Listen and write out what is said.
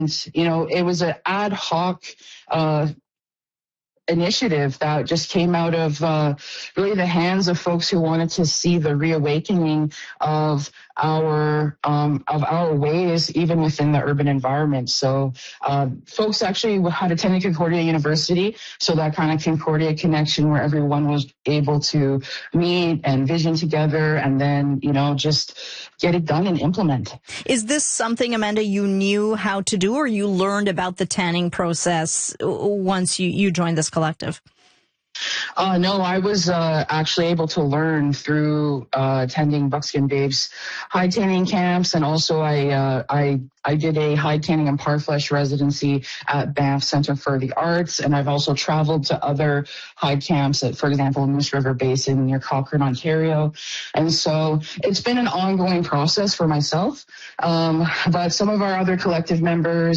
it was an ad hoc initiative that just came out of really the hands of folks who wanted to see the reawakening of our ways, even within the urban environment. So folks actually had attended Concordia University, so that kind of Concordia connection where everyone was able to meet and vision together, and then just get it done and implement. Is this something, Amanda, you knew how to do, or you learned about the tanning process once you joined this collective? No, I was actually able to learn through attending Buckskin Babes hide tanning camps, and also I did a hide tanning and parfleche residency at Banff Center for the Arts, and I've also traveled to other hide camps at, for example, Moose River Basin near Cochrane, Ontario. And so it's been an ongoing process for myself, but some of our other collective members